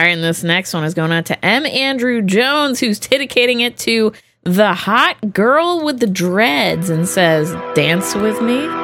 right, and this next one is going out to M. Andrew Jones, who's dedicating it to the hot girl with the dreads and says, "Dance with me."